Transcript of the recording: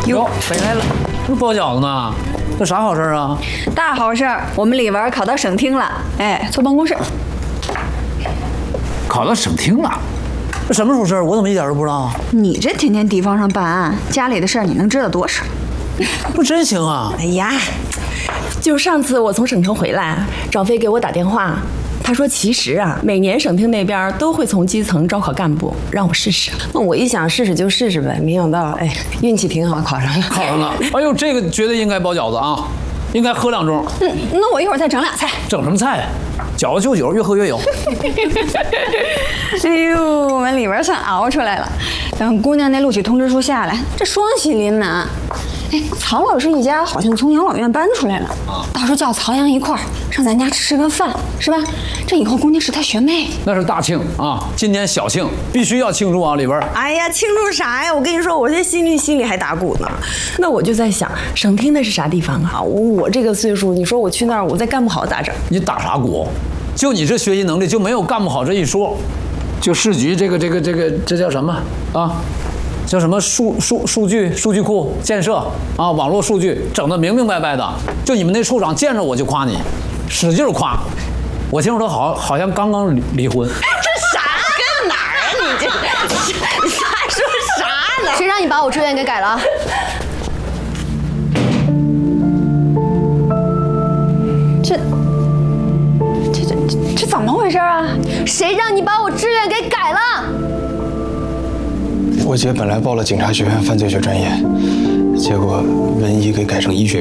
哟，回来了，这包饺子呢？这啥好事啊？ 大好事儿！我们李文考到省厅了，哎，坐办公室。 考到省厅了？这什么时候事儿？我怎么一点都不知道啊？ 你这天天地方上办案，家里的事儿你能知道多少？ 不真行啊！ 哎呀，就上次我从省城回来，张飞给我打电话，他说其实啊，每年省厅那边都会从基层招考干部，让我试试。 那我一想试试就试试呗，没想到哎，运气挺好，考上了。 考上了！哎呦，这个绝对应该包饺子啊，应该喝2盅。 那我一会儿再整俩菜。 整什么菜呀？饺子就酒，越喝越有。 哎呦，我们李文算熬出来了。等姑娘那录取通知书下来，这双喜临门。哎，曹老师一家好像从养老院搬出来了，到时候叫曹阳一块儿上咱家吃个饭，是吧？这以后姑娘是他学妹。 那是大庆啊，今天小庆，必须要庆祝啊，里边。 哎呀，庆祝啥呀？我跟你说，我这心里还打鼓呢。 那我就在想，省厅那是啥地方啊？ 我这个岁数，你说我去那儿，我再干不好咋整？ 你打啥鼓？就你这学习能力，就没有干不好这一说。就市局这叫什么啊？叫什么数据库建设啊？网络数据整得明明白白的。就你们那处长见着我就夸你，使劲夸。我听说他好像刚刚离婚。 这啥跟哪儿啊？你这还说啥呢？ 谁让你把我志愿给改了？ 这怎么回事啊？ 谁让你把我志愿给改了？ 我姐本来报了警察学院犯罪学专业，结果文医给改成医学院。